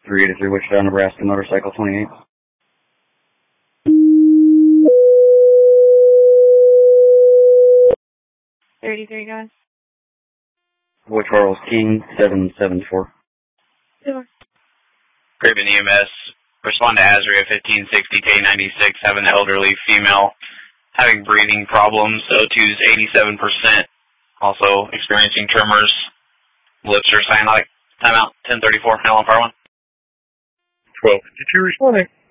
383 Wichita, Nebraska, motorcycle 28. guys. Boy Charles King, 774. Sure. Craven EMS, respond to Azria 1560 K96, have an elderly female having breathing problems. O2's 87%, also experiencing tremors. Lips are cyanotic. Timeout 1034, Helen Power 1. 1252 responding.